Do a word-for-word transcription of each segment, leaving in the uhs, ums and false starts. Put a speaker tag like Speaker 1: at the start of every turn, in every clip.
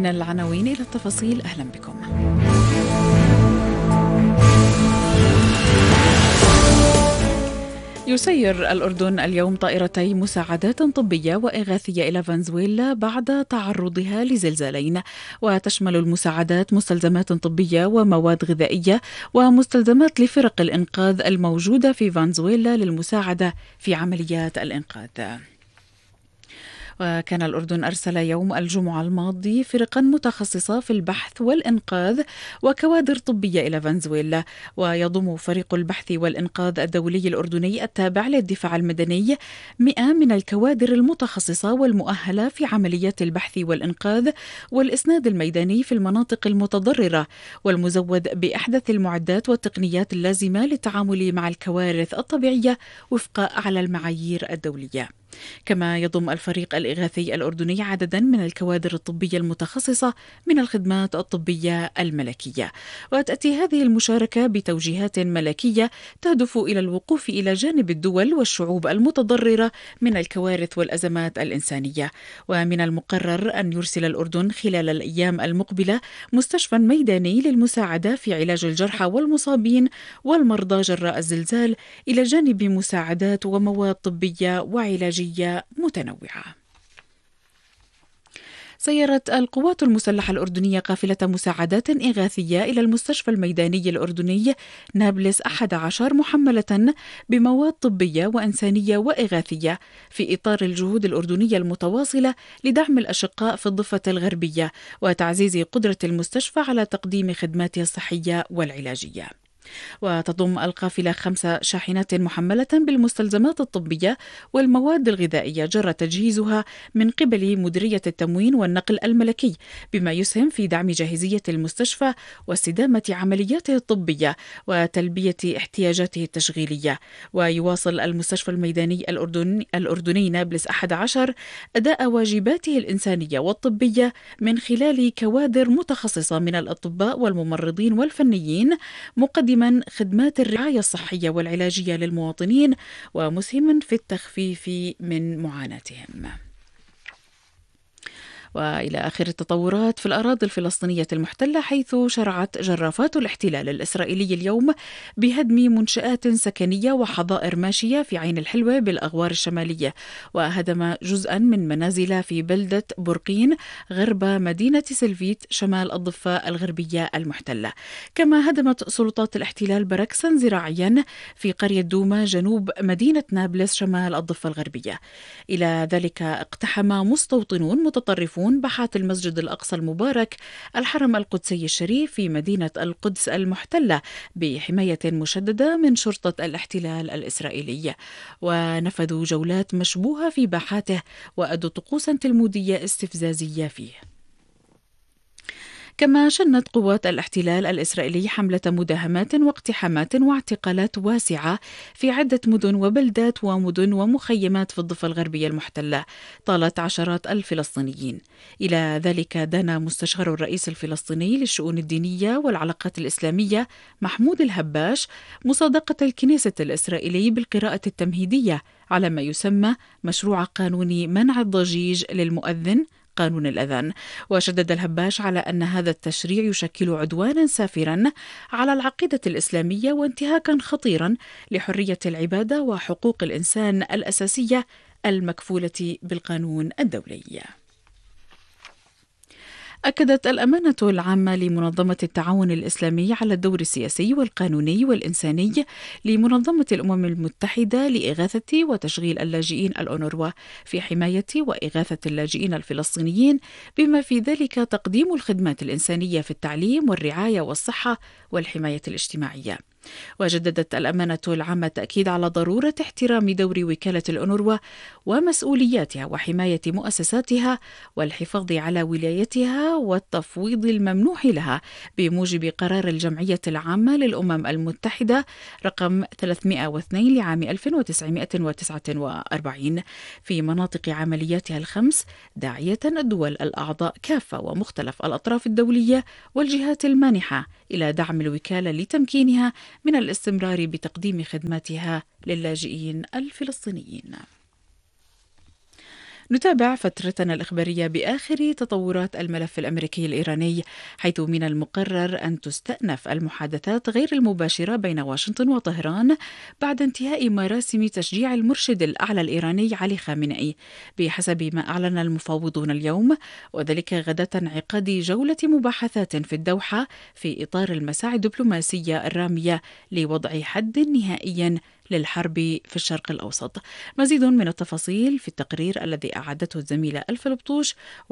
Speaker 1: العناوين إلى التفاصيل، أهلا بكم. يسير الأردن اليوم طائرتي مساعدات طبية وإغاثية إلى فنزويلا بعد تعرضها لزلزالين، وتشمل المساعدات مستلزمات طبية ومواد غذائية ومستلزمات لفرق الإنقاذ الموجودة في فنزويلا للمساعدة في عمليات الإنقاذ. وكان الأردن أرسل يوم الجمعة الماضي فرقا متخصصة في البحث والإنقاذ وكوادر طبية إلى فنزويلا، ويضم فريق البحث والإنقاذ الدولي الأردني التابع للدفاع المدني مئة من الكوادر المتخصصة والمؤهلة في عمليات البحث والإنقاذ والإسناد الميداني في المناطق المتضررة، والمزود بأحدث المعدات والتقنيات اللازمة للتعامل مع الكوارث الطبيعية وفق أعلى المعايير الدولية. كما يضم الفريق الإغاثي الأردني عددا من الكوادر الطبية المتخصصة من الخدمات الطبية الملكية. وتأتي هذه المشاركة بتوجيهات ملكية تهدف إلى الوقوف إلى جانب الدول والشعوب المتضررة من الكوارث والأزمات الإنسانية. ومن المقرر أن يرسل الأردن خلال الأيام المقبلة مستشفى ميداني للمساعدة في علاج الجرحى والمصابين والمرضى جراء الزلزال، إلى جانب مساعدات ومواد طبية وعلاجية متنوعة. سيرت القوات المسلحة الأردنية قافلة مساعدات إغاثية إلى المستشفى الميداني الأردني نابلس أحد عشر محملة بمواد طبية وإنسانية وإغاثية في إطار الجهود الأردنية المتواصلة لدعم الأشقاء في الضفة الغربية وتعزيز قدرة المستشفى على تقديم خدماتها الصحية والعلاجية. وتضم القافلة خمس شاحنات محملة بالمستلزمات الطبية والمواد الغذائية جرى تجهيزها من قبل مديرية التموين والنقل الملكي، بما يسهم في دعم جاهزية المستشفى واستدامة عملياته الطبية وتلبية احتياجاته التشغيلية. ويواصل المستشفى الميداني الأردني, الأردني نابلس أحد عشر أداء واجباته الإنسانية والطبية من خلال كوادر متخصصة من الأطباء والممرضين والفنيين، مقدما خدمات الرعاية الصحية والعلاجية للمواطنين ومسهما في التخفيف من معاناتهم. وإلى آخر التطورات في الأراضي الفلسطينية المحتلة، حيث شرعت جرافات الاحتلال الإسرائيلي اليوم بهدم منشآت سكنية وحظائر ماشية في عين الحلوة بالأغوار الشمالية، وهدم جزءا من منازل في بلدة برقين غرب مدينة سلفيت شمال الضفة الغربية المحتلة. كما هدمت سلطات الاحتلال بركسا زراعيا في قرية دوما جنوب مدينة نابلس شمال الضفة الغربية. إلى ذلك اقتحم مستوطنون متطرفون باحات المسجد الأقصى المبارك الحرم القدسي الشريف في مدينة القدس المحتلة بحماية مشددة من شرطة الاحتلال الإسرائيلي، ونفذوا جولات مشبوهة في باحاته وأدوا طقوسا تلمودية استفزازية فيه. كما شنت قوات الاحتلال الإسرائيلي حملة مداهمات واقتحامات واعتقالات واسعة في عدة مدن وبلدات ومدن ومخيمات في الضفة الغربية المحتلة طالت عشرات الفلسطينيين. إلى ذلك دان مستشار الرئيس الفلسطيني للشؤون الدينية والعلاقات الإسلامية محمود الهباش مصادقة الكنيسة الإسرائيلي بالقراءة التمهيدية على ما يسمى مشروع قانون منع الضجيج للمؤذن قانون الأذان. وشدد الهباش على أن هذا التشريع يشكل عدوانا سافرا على العقيدة الإسلامية وانتهاكا خطيرا لحرية العبادة وحقوق الإنسان الأساسية المكفولة بالقانون الدولي. أكدت الأمانة العامة لمنظمة التعاون الإسلامي على الدور السياسي والقانوني والإنساني لمنظمة الأمم المتحدة لإغاثة وتشغيل اللاجئين الأونروا في حماية وإغاثة اللاجئين الفلسطينيين، بما في ذلك تقديم الخدمات الإنسانية في التعليم والرعاية والصحة والحماية الاجتماعية. وجددت الأمانة العامة التأكيد على ضرورة احترام دور وكالة الأونروا ومسؤولياتها وحماية مؤسساتها والحفاظ على ولايتها والتفويض الممنوح لها بموجب قرار الجمعية العامة للأمم المتحدة رقم ثلاثمئة واثنين لعام ألف وتسعمئة وتسعة وأربعين في مناطق عملياتها الخمس، داعية الدول الأعضاء كافة ومختلف الأطراف الدولية والجهات المانحة إلى دعم الوكالة لتمكينها من الاستمرار بتقديم خدماتها للاجئين الفلسطينيين. نتابع فترتنا الإخبارية بآخر تطورات الملف الأمريكي الإيراني، حيث من المقرر أن تستأنف المحادثات غير المباشرة بين واشنطن وطهران بعد انتهاء مراسم تشجيع المرشد الأعلى الإيراني علي خامنئي بحسب ما أعلن المفاوضون اليوم، وذلك غداة انعقاد جولة مباحثات في الدوحة في إطار المساعي الدبلوماسية الرامية لوضع حد نهائي للحرب في الشرق الأوسط. مزيد من التفاصيل في التقرير الذي أعدته الزميلة ألف لبطوش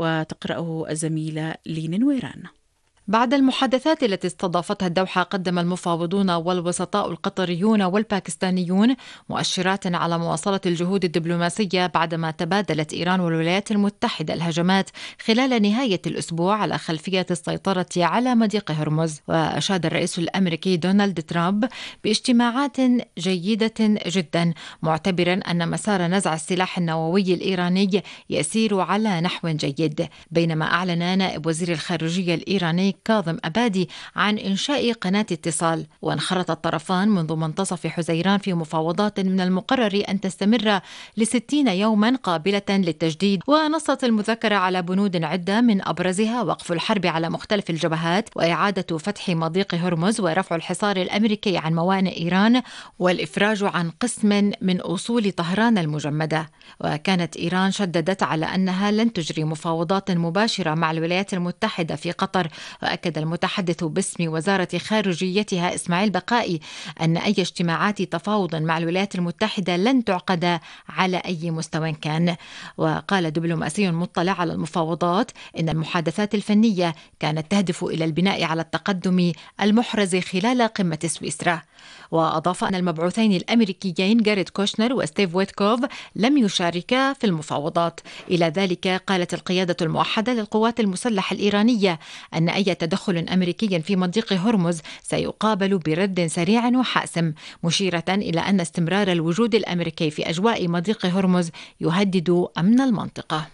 Speaker 1: وتقرأه الزميلة لين ويران.
Speaker 2: بعد المحادثات التي استضافتها الدوحة، قدم المفاوضون والوسطاء القطريون والباكستانيون مؤشرات على مواصلة الجهود الدبلوماسية بعدما تبادلت إيران والولايات المتحدة الهجمات خلال نهاية الأسبوع على خلفية السيطرة على مضيق هرمز. وأشاد الرئيس الأمريكي دونالد ترامب باجتماعات جيدة جدا، معتبرا أن مسار نزع السلاح النووي الإيراني يسير على نحو جيد، بينما أعلن نائب وزير الخارجية الإيراني كاظم أبادي عن إنشاء قناة اتصال. وانخرط الطرفان منذ منتصف حزيران في مفاوضات من المقرر أن تستمر لستين يوما قابلة للتجديد. ونصت المذكرة على بنود عدة، من أبرزها وقف الحرب على مختلف الجبهات، وإعادة فتح مضيق هرمز، ورفع الحصار الأمريكي عن موانئ إيران، والإفراج عن قسم من أصول طهران المجمدة. وكانت إيران شددت على أنها لن تجري مفاوضات مباشرة مع الولايات المتحدة في قطر. وأكد المتحدث باسم وزارة خارجيتها إسماعيل بقائي أن أي اجتماعات تفاوض مع الولايات المتحدة لن تعقد على أي مستوى كان. وقال دبلوماسي مطلع على المفاوضات إن المحادثات الفنية كانت تهدف إلى البناء على التقدم المحرز خلال قمة سويسرا. وأضاف أن المبعوثين الأمريكيين جاريد كوشنر وستيف ويتكوف لم يشاركا في المفاوضات. إلى ذلك قالت القيادة الموحدة للقوات المسلحة الإيرانية أن أي تدخل أمريكي في مضيق هرمز سيقابل برد سريع وحاسم، مشيرة إلى أن استمرار الوجود الأمريكي في أجواء مضيق هرمز يهدد أمن المنطقة.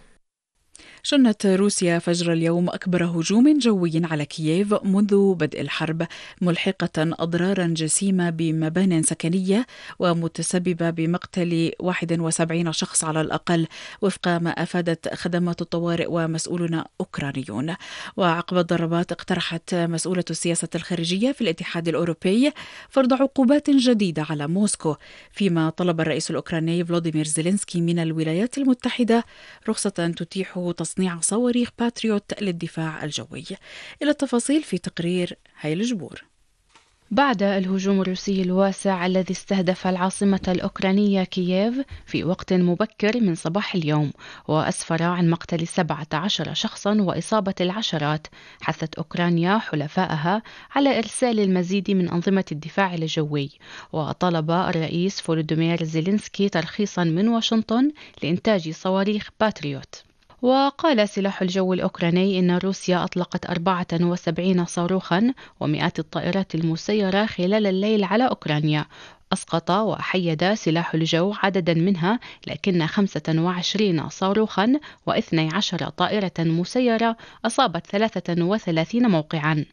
Speaker 1: شنت روسيا فجر اليوم أكبر هجوم جوي على كييف منذ بدء الحرب، ملحقة أضرارا جسيمة بمبان سكنية ومتسببة بمقتل واحد وسبعين شخص على الأقل، وفق ما أفادت خدمات الطوارئ ومسؤولون أوكرانيون. وعقب الضربات اقترحت مسؤولة السياسة الخارجية في الاتحاد الأوروبي فرض عقوبات جديدة على موسكو، فيما طلب الرئيس الأوكراني فلوديمير زيلينسكي من الولايات المتحدة رخصة تتيح تصنيع صواريخ باتريوت للدفاع الجوي. إلى التفاصيل في تقرير هايل جبور.
Speaker 3: بعد الهجوم الروسي الواسع الذي استهدف العاصمة الأوكرانية كييف في وقت مبكر من صباح اليوم وأسفر عن مقتل سبعة عشر شخصا وإصابة العشرات، حثت أوكرانيا حلفائها على إرسال المزيد من أنظمة الدفاع الجوي. وطلب الرئيس فولودومير زيلينسكي ترخيصا من واشنطن لإنتاج صواريخ باتريوت. وقال سلاح الجو الأوكراني إن روسيا أطلقت أربعة وسبعين صاروخا ومئات الطائرات المسيرة خلال الليل على أوكرانيا. أسقط وحيد سلاح الجو عددا منها، لكن خمسة وعشرين صاروخا واثني عشر طائرة مسيرة أصابت ثلاثة وثلاثين موقعا.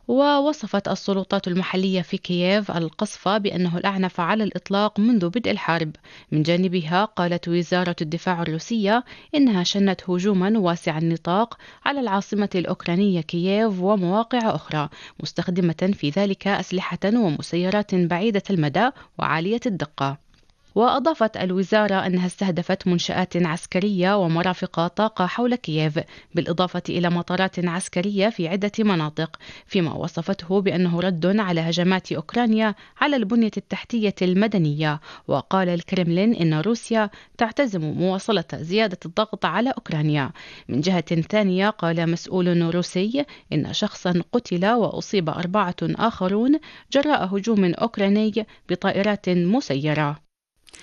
Speaker 3: ووصفت السلطات المحلية في كييف القصف بأنه الأعنف على الإطلاق منذ بدء الحرب. من جانبها قالت وزارة الدفاع الروسية إنها شنت هجوما واسع النطاق على العاصمة الأوكرانية كييف ومواقع أخرى، مستخدمة في ذلك أسلحة ومسيرات بعيدة المدى وعالية الدقة. وأضافت الوزارة أنها استهدفت منشآت عسكرية ومرافق طاقة حول كييف، بالإضافة إلى مطارات عسكرية في عدة مناطق، فيما وصفته بأنه رد على هجمات أوكرانيا على البنية التحتية المدنية. وقال الكرملين إن روسيا تعتزم مواصلة زيادة الضغط على أوكرانيا. من جهة ثانية قال مسؤول روسي إن شخصا قتل وأصيب أربعة آخرون جراء هجوم أوكراني بطائرات مسيرة.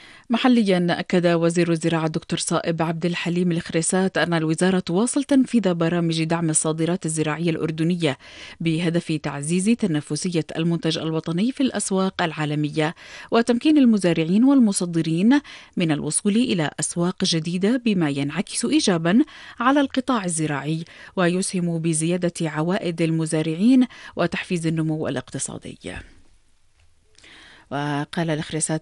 Speaker 1: محليا أكد وزير الزراعة الدكتور صائب عبد الحليم الخريسات أن الوزارة تواصل تنفيذ برامج دعم الصادرات الزراعية الأردنية بهدف تعزيز تنافسية المنتج الوطني في الأسواق العالمية وتمكين المزارعين والمصدرين من الوصول إلى أسواق جديدة، بما ينعكس إيجابا على القطاع الزراعي ويسهم بزيادة عوائد المزارعين وتحفيز النمو الاقتصادي. وقال الخريسات